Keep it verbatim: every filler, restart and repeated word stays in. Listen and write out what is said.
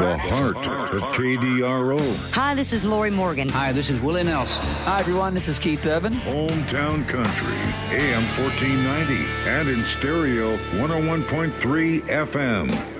the heart of K D R O. Hi, this is Lori Morgan. Hi, this is Willie Nelson. Hi, everyone. This is Keith Urban. Hometown Country, A M fourteen ninety, and in stereo, one oh one point three F M.